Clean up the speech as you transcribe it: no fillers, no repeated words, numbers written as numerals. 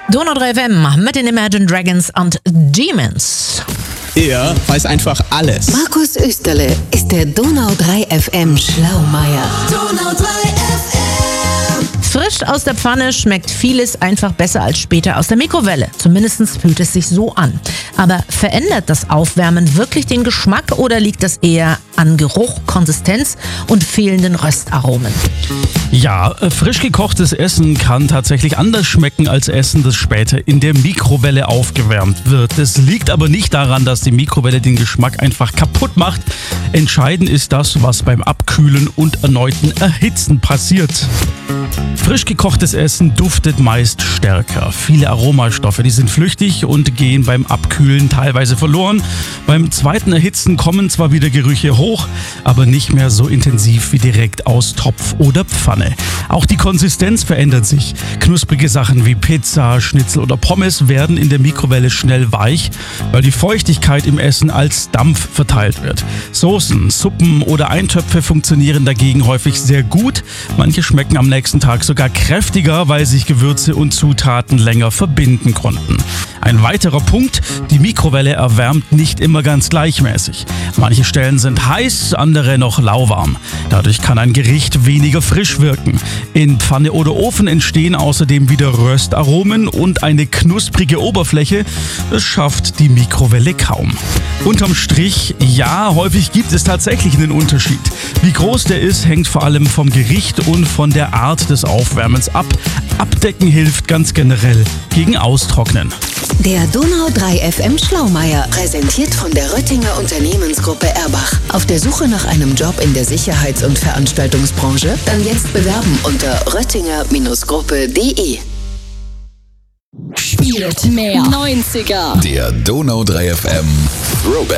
Donau 3 FM mit den Imagine Dragons und Demons. Er weiß einfach alles. Markus Österle ist der Donau 3 FM Schlaumeier. Donau 3 FM. Frisch aus der Pfanne schmeckt vieles einfach besser als später aus der Mikrowelle. Zumindest fühlt es sich so an. Aber verändert das Aufwärmen wirklich den Geschmack oder liegt das eher an Geruch, Konsistenz und fehlenden Röstaromen? Ja, frisch gekochtes Essen kann tatsächlich anders schmecken als Essen, das später in der Mikrowelle aufgewärmt wird. Das liegt aber nicht daran, dass die Mikrowelle den Geschmack einfach kaputt macht. Entscheidend ist das, was beim Abkühlen und erneuten Erhitzen passiert. Frisch gekochtes Essen duftet meist stärker. Viele Aromastoffe, die sind flüchtig und gehen beim Abkühlen teilweise verloren. Beim zweiten Erhitzen kommen zwar wieder Gerüche hoch, aber nicht mehr so intensiv wie direkt aus Topf oder Pfanne. Auch die Konsistenz verändert sich. Knusprige Sachen wie Pizza, Schnitzel oder Pommes werden in der Mikrowelle schnell weich, weil die Feuchtigkeit im Essen als Dampf verteilt wird. Soßen, Suppen oder Eintöpfe funktionieren dagegen häufig sehr gut. Manche schmecken am nächsten Tag sogar kräftiger, weil sich Gewürze und Zutaten länger verbinden konnten. Ein weiterer Punkt: die Mikrowelle erwärmt nicht immer ganz gleichmäßig. Manche Stellen sind heiß, andere noch lauwarm. Dadurch kann ein Gericht weniger frisch wirken. In Pfanne oder Ofen entstehen außerdem wieder Röstaromen und eine knusprige Oberfläche. Das schafft die Mikrowelle kaum. Unterm Strich, ja, häufig gibt es tatsächlich einen Unterschied. Wie groß der ist, hängt vor allem vom Gericht und von der Art des Aufwärmens ab. Abdecken hilft ganz generell gegen Austrocknen. Der Donau 3 FM Schlaumeier, präsentiert von der Röttinger Unternehmensgruppe Erbach. Auf der Suche nach einem Job in der Sicherheits- und Veranstaltungsbranche? Dann jetzt bewerben unter röttinger-gruppe.de. Spielt mehr 90er. Der Donau 3 FM Throwback.